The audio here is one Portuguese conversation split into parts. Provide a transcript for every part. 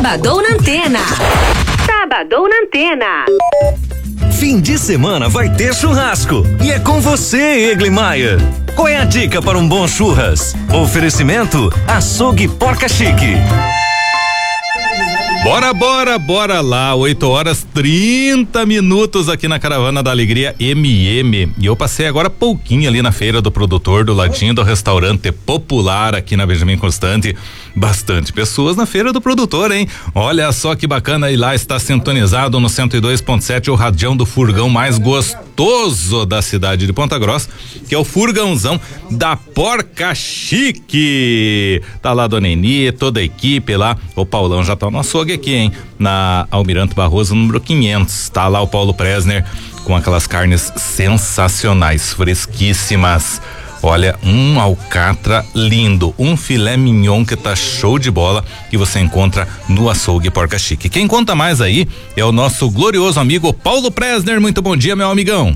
Sabadão na Antena. Sabadão na Antena. Fim de semana vai ter churrasco e é com você, Eglimaier. Qual é a dica para um bom churras? Oferecimento Açougue Porca Chique. Bora lá, 8h30 aqui na Caravana da Alegria MM. E eu passei agora pouquinho ali na Feira do Produtor, do ladinho do restaurante popular aqui na Benjamin Constante. Bastante pessoas na Feira do Produtor, hein? Olha só que bacana, e lá está sintonizado no 102.7 o radião do furgão mais gostoso da cidade de Ponta Grossa, que é o furgãozão da Porca Chique. Tá lá a Dona Eni, toda a equipe lá, o Paulão já tá no açougue aqui, hein? Na Almirante Barroso, número 500, tá lá o Paulo Presner com aquelas carnes sensacionais, fresquíssimas. Olha, um alcatra lindo, um filé mignon que tá show de bola, que você encontra no Açougue Porca Chique. Quem conta mais aí é o nosso glorioso amigo Paulo Presner. Muito bom dia, meu amigão.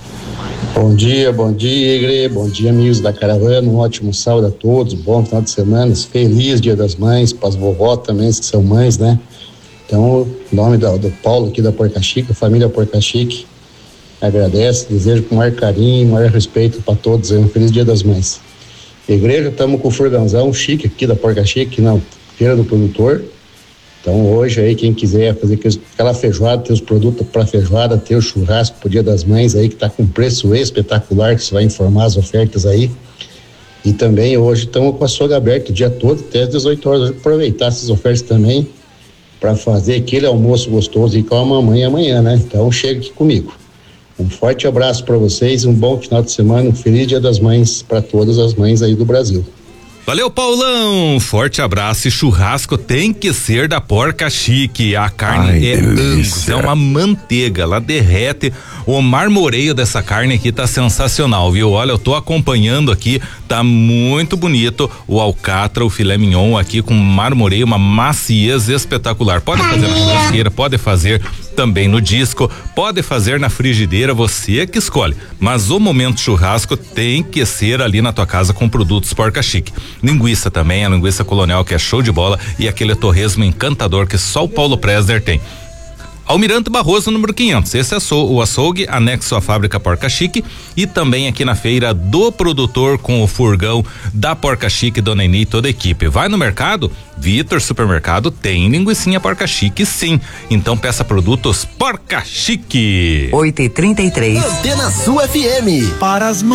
Bom dia, Igre, bom dia, amigos da Caravana, um ótimo sábado a todos, bom final de semana, feliz Dia das Mães, para as vovó também, que são mães, né? Então, em nome do Paulo aqui da Porca Chique, a família Porca Chique, agradece, desejo com maior carinho, maior respeito para todos, um feliz Dia das Mães. Igreja, estamos com o furgãozão chique aqui da Porca Chique, na Feira do Produtor. Então hoje aí quem quiser fazer aquela feijoada, ter os produtos para feijoada, ter o churrasco pro Dia das Mães aí que tá com preço espetacular, que você vai informar as ofertas aí. E também hoje estamos com a açougue aberto o dia todo até as 18 horas, aproveitar essas ofertas também para fazer aquele almoço gostoso e com a mamãe amanhã, né? Então chega aqui comigo. Um forte abraço para vocês, um bom final de semana, um feliz Dia das Mães para todas as mães aí do Brasil. Valeu, Paulão, forte abraço. E churrasco tem que ser da Porca Chique, a carne Angus, é uma manteiga, ela derrete. O marmoreio dessa carne aqui tá sensacional, viu? Olha, eu tô acompanhando aqui, tá muito bonito o alcatra, o filé mignon aqui com marmoreio, uma maciez espetacular. Pode fazer na churrasqueira, pode fazer também no disco, pode fazer na frigideira, você que escolhe, mas o momento churrasco tem que ser ali na tua casa com produtos Porca Chique. Linguiça também, a linguiça colonial que é show de bola e aquele torresmo encantador que só o Paulo Presner tem. Almirante Barroso, número 500, esse é o açougue anexo à fábrica Porca Chique, e também aqui na Feira do Produtor com o furgão da Porca Chique, Dona Eni e toda a equipe. Vai no mercado, Vitor Supermercado tem linguicinha Porca Chique, sim. Então peça produtos Porca Chique. 8h33. Antena Sul FM. Para as